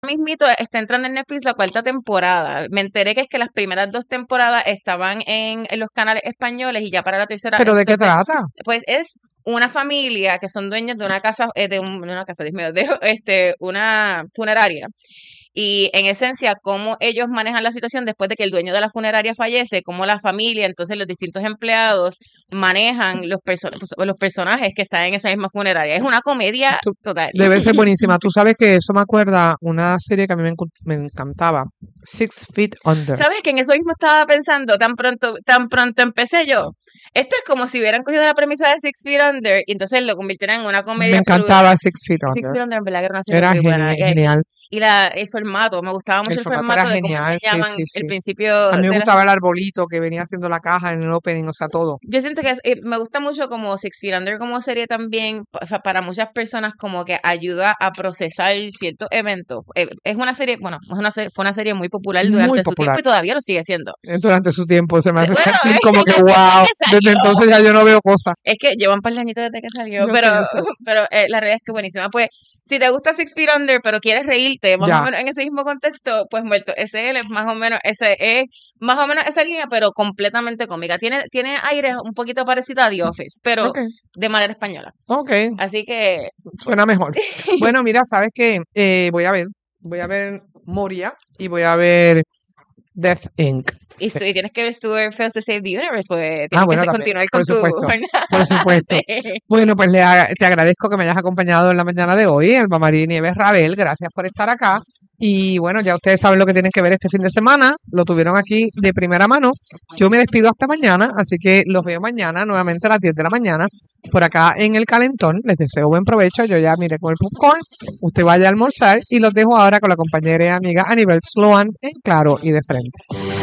mismito está entrando en Netflix la cuarta temporada. Me enteré que es que las primeras dos temporadas estaban en los canales españoles y ya para la tercera. ¿Pero de qué Entonces, trata? pues es una familia que son dueños de una casa, una casa, Dios mío, de una funeraria. Y en esencia, cómo ellos manejan la situación después de que el dueño de la funeraria fallece, cómo la familia, entonces los distintos empleados manejan los personajes que están en esa misma funeraria. Es una comedia Tú- total. Debe ser buenísima. Tú sabes que eso me acuerda una serie que a mí me encantaba, Six Feet Under. ¿Sabes que en eso mismo estaba pensando? Tan pronto empecé yo. Esto es como si hubieran cogido la premisa de Six Feet Under y entonces lo convirtieran en una Me comedia encantaba Six Feet Six Under. Feet Under, en verdad que era una serie Era muy buena. genial. Y el formato, me gustaba mucho El el formato era formato de cómo genial. Sí, enseñaban sí, el sí. principio A mí me de la gustaba serie. el arbolito que venía haciendo la caja en el opening, o sea, todo. Yo siento que me gusta mucho como Six Feet Under como serie también, o sea, para muchas personas como que ayuda a procesar ciertos eventos. Es una serie, bueno, fue una serie muy popular Muy durante su tiempo popular. y todavía lo sigue siendo. Durante su tiempo se me hace Bueno, sentir como que, desde wow, que desde salió. entonces ya yo no veo cosas. Es que llevan un par de añitos desde que salió, Yo sé, yo sé. pero la realidad es que buenísima. Pues, si te gusta Six Feet Under, pero quieres reírte más o Ya. menos en ese mismo contexto, pues Muerto SL es más o menos más o menos esa línea, pero completamente cómica. Tiene aires un poquito parecido a The Office, pero Ok, de manera española. ok. Así que Suena mejor. Bueno, mira, ¿sabes qué? Voy a ver Moria y voy a ver Death Inc. y tienes que ver Stuart Fails to Save the Universe, pues Ah, tienes que bueno, también, continuar con por tu supuesto, por jornada supuesto. Bueno, pues te agradezco que me hayas acompañado en la mañana de hoy, Elba María Nieves Rabel, gracias por estar acá. Y bueno, ya ustedes saben lo que tienen que ver este fin de semana, lo tuvieron aquí de primera mano. Yo me despido hasta mañana, así que los veo mañana nuevamente a las 10 de la mañana por acá en el Calentón. Les deseo buen provecho, yo ya miré con el popcorn, usted vaya a almorzar y los dejo ahora con la compañera y amiga Anibel Sloan en Claro y de Frente.